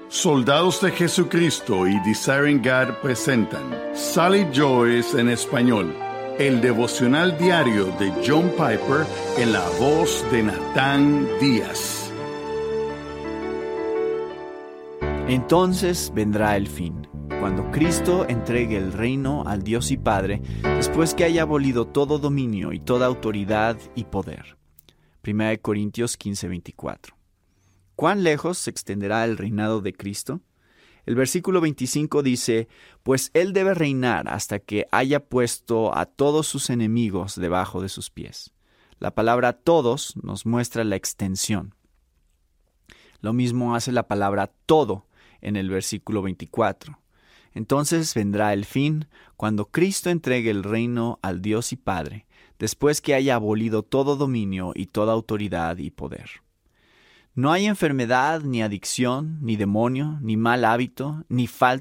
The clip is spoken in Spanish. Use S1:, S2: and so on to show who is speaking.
S1: Soldados de Jesucristo y Desiring God presentan Sally Joyce en español, el devocional diario de John Piper en la voz de Natán Díaz.
S2: Entonces vendrá el fin, cuando Cristo entregue el reino al Dios y Padre, después que haya abolido todo dominio y toda autoridad y poder. 1 Corintios 15:24. ¿Cuán lejos se extenderá el reinado de Cristo? El versículo 25 dice, pues Él debe reinar hasta que haya puesto a todos sus enemigos debajo de sus pies. La palabra todos nos muestra la extensión. Lo mismo hace la palabra todo en el versículo 24. Entonces vendrá el fin, cuando Cristo entregue el reino al Dios y Padre, después que haya abolido todo dominio y toda autoridad y poder. No hay enfermedad, ni adicción, ni demonio, ni mal hábito, ni falta